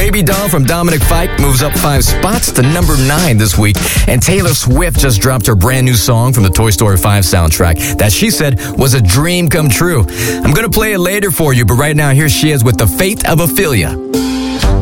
Baby Doll from Dominic Fike moves up 5 spots to number 9 this week. And Taylor Swift just dropped her brand new song from the Toy Story 5 soundtrack that she said was a dream come true. I'm going to play it later for you, but right now here she is with The Fate of Ophelia.